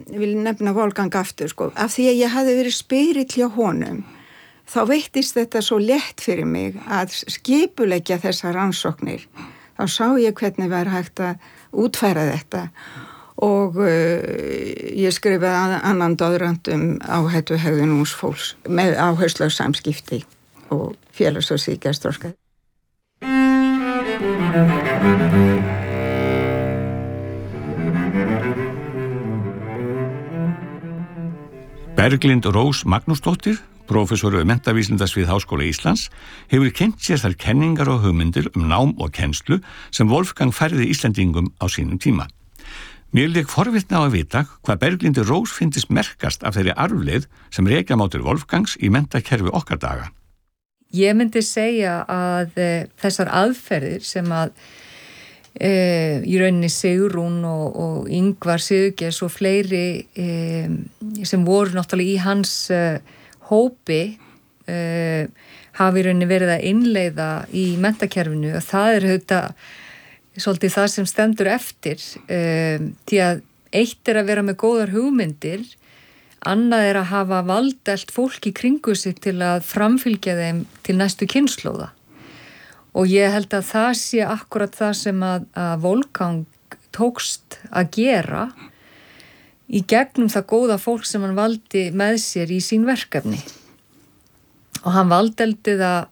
vil nefna Wolfgang aftur, sko, af því að ég hafði verið spyrill hjá honum, þá veittist þetta svo létt fyrir mig að skipuleggja þessar rannsóknir. Þá sá ég hvernig var hægt að útfæra þetta og ég skrifaði annan doðrant áhættuhegðun ungs fólks með áherslu á samskipti og félags- og síðgeðsþroska. Berglind Rós Magnúsdóttir, prófessor menntavísindasvið Háskóla Íslands, hefur kynnt sér þær kenningar og hugmyndir nám og kennslu sem Wolfgang færði Íslendingum á sínum tíma. Mér lék forvitni á að vita hvað Berglindi Rós fyndist merkast af þeirri arfleið sem rekja má til Wolfgangs í menntakerfi okkar daga. Ég myndi segja að þessar aðferðir sem að í rauninni Sigrún og Ingvar Sigurgeirs og fleiri sem voru náttúrulega í hans hópi hafi í rauninni verið að innleiða í menntakerfinu og það auðvitað svolítið það sem stendur eftir því að eitt að vera með góðar hugmyndir, annað að hafa valdelt fólk í kringu sig til að framfylgja þeim til næstu kynslóða. Og ég held að það sé akkurat það sem að Wolfgang tókst að gera í gegnum það góða fólk sem hann valdi með sér í sín verkefni. Og hann valdeldi það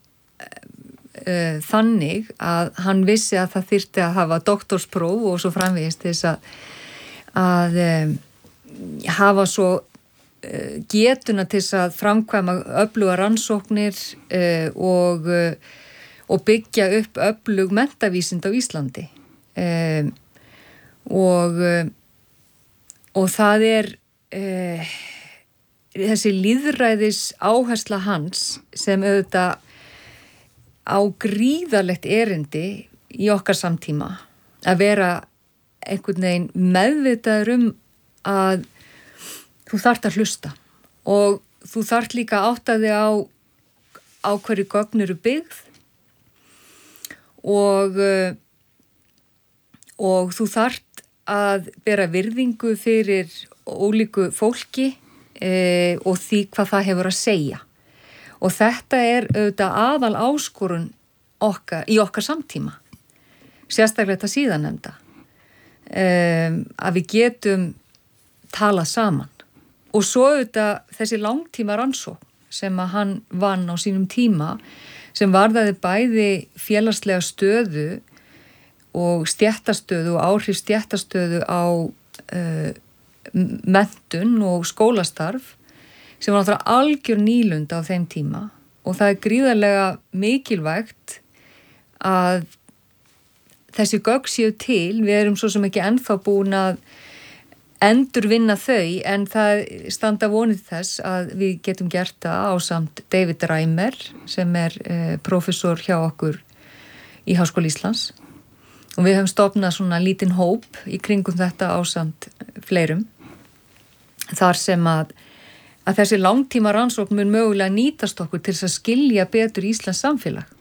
þannig að hann vissi að það þyrfti að hafa doktorspróf og svo framvegis til þess að hafa svo getuna til þess að framkvæma öfluga rannsóknir og byggja upp öflug menntavísind á Íslandi. Og það þessi lýðræðis áhersla hans sem auðvitað á gríðarlegt erindi í okkar samtíma að vera einhvern veginn meðvitaður að þú þarft að hlusta og þú þarft líka að átta þig á hverju gögn eru byggð og þú þarft að bera virðingu fyrir ólíku fólki og því hvað það hefur að segja. Og þetta auðvitað aðal áskorun í okkar samtíma, sérstaklega þetta síðarnefnda, að við getum talað saman. Og svo auðvitað þessi langtíma rannsókn sem að hann vann á sínum tíma, sem varðaði bæði félagslega stöðu og stéttastöðu og áhrif stéttastöðu á menntun og skólastarf sem var náttúrulega algjör nýlunda á þeim tíma og það gríðarlega mikilvægt að þessi gögn séu til, við erum svo sem ekki ennþá búin að endurvinna þau en það standa vonið þess að við getum gert það ásamt David Reimer sem prófessor hjá okkur í Háskóla Íslands og við höfum stofnað svona lítinn hóp í kringum þetta ásamt fleirum þar sem að þessi langtíma rannsókn mun mögulega nýtast okkur til þess að skilja betur Íslands samfélag